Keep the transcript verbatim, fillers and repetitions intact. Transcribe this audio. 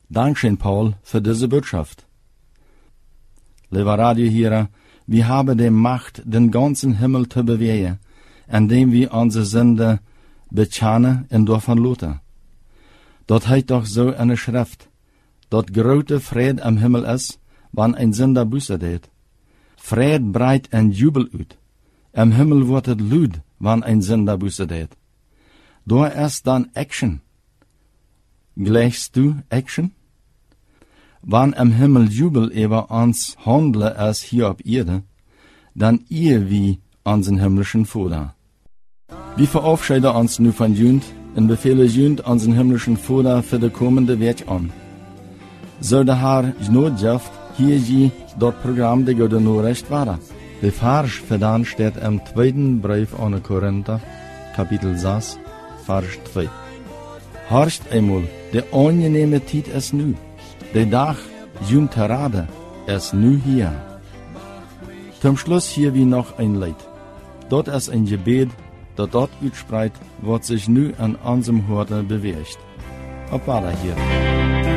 Dankeschön, Paul, für diese Botschaft. Lieber Radiohörer, wir haben die Macht, den ganzen Himmel zu bewegen, indem wir unsere Sünde bekennen und davon loten. Dort heißt doch so eine Schrift, dort große Fried am Himmel ist, wann ein Sünder Buße tät. Fried breit en Jubel ut. Am Himmel wird het lud, wann ein Sünder Buße tät. Da ist dann Action. Gleichst du Action? Wann am Himmel Jubel über uns handle als hier auf Erde, dann ihr wie unseren himmlischen Vater. Wir verabschieden uns nu von Jünd und befehlen Jünd unseren himmlischen Vater für die kommende Weg an. So der Herr Gnodjaft hier je dort Programm der Gute Nachricht war. Der Vers für dann steht im zweiten Brief an Korinther, Kapitel sechs, Vers zwei. Horcht einmal, der angenehme Zeit ist nu. Der Tag, Jünd Rade, ist nu hier. Zum Schluss hier wie noch ein Lied. Dort ist ein Gebet, das dort utspreit, was sich nu an unserem Horte bewegt. Ob war da hier?